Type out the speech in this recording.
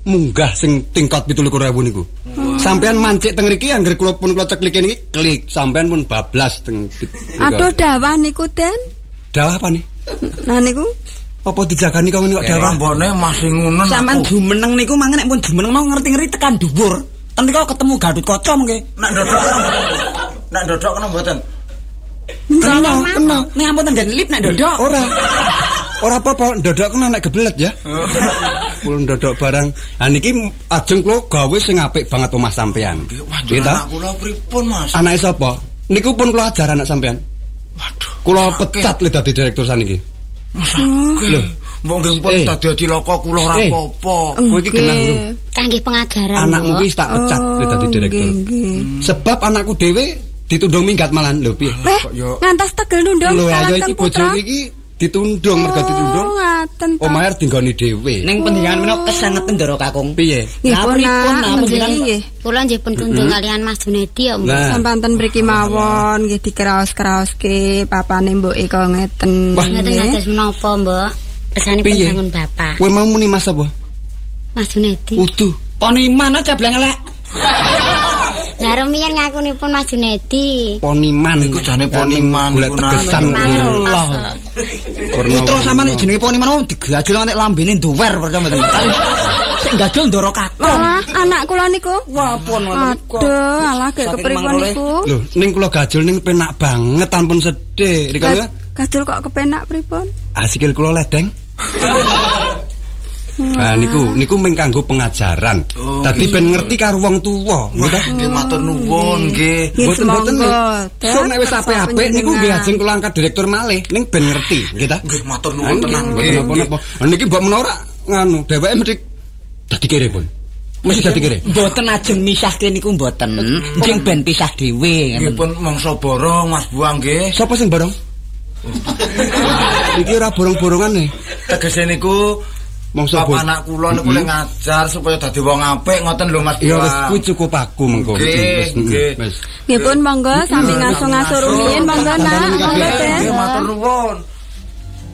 munggah sing tingkat 27.000 niku. Sampean mancik teng mriki anggere kula ceklike niki klik sampean pun bablas teng. Aduh dawah niku Den. Dawah apa nih? Nah niku apa dijagani kok niku dawah? Mbone masih ngono. Sampeyan jumeneng niku mangke nek pun jumeneng mau ngerti-ngerti tekan dhuwur. Ten niku ketemu Gatut Kaca mengke. Nek ndodok kena mboten. Kena. Nek ampun ten lip nek ndodok. Ora apa-apa ndodok kena nek gebelet ya. Kula ndodok barang. Ha niki ajeng kula gawe sing apik banget omah sampean. Nggih ta? Anak kula pripun, Mas? Anake sapa? Niku pun kula ajar anak sampean. Waduh. Kula pecat le dadi direktur saniki. Lho, mbok nggih pun dadi cilaka kula ora apa-apa. Kowe iki genah lho. Kangge pengajaran. Anakmu wis tak pecat le dadi direktur. Sebab anakku dhewe ditundung minggat malan lho piye? Ngantos tegel nundung lho ayo iki bojoku iki ditundung mergo ditundung. Omahe dinggoni dhewe. Ning pendidikan menawa kesanget Ndoro Kakung. Piye? Lah pripun nggih. Kula nggih pun tundung kalian Mas Junedi ya, Mbak. Sampeyan mriki mawon nggih dikeraos-keraoske papane mboke kok ngeten. Ngeten menapa, Mbak? Pesane pun bangun bapak. Kowe mau muni Mas apa? Mas Junedi. Uduh. Poniman aja bleng elek. Lah rumiyin ngakunipun Mas Junedi. Poniman iku jane poniman golek tegesan Allah. Putra sampean jenenge poniman wong digajul nek lambene nduwer percaya mboten. Sing gajul Ndoro Kakung. Alah, anak kula niku. Wah, pun aduh, alah gek kepripun niku. Lho, ning kula gajul ning penak banget tanpun sedih. Rika gajul kok kepenak pripun? Sikil kula ledeng. Nah niku mung kanggo pengajaran. Dadi ben ngerti karo wong tuwa, nggih matur nuwun nggih. Mboten sok nek wis apik-apik niku nggih ajeng kula angkat direktur malih ning ben ngerti, nggih ta? Nggih matur nuwun tenan nggih. Napa-napa. Niki mbok menawa ora nganu, dheweke mesti dadi kere pun. Mesti dadi kere. Mboten ajeng misahke niku mboten. Njing ben pisah dhewe. Nggih pun mangsa borong Mas Buang nggih. Sapa sing borong? Iki ora borong-borongan nih. Tegese niku mongso anak kula niku lek ngajar supaya dadi wong apik ngoten lho Mas. Ya wis kuwi cukup aku mengko. Wis. Nggih pun monggo sami ngaso-ngaso rumiyin monggo nak. Nggih matur nuwun.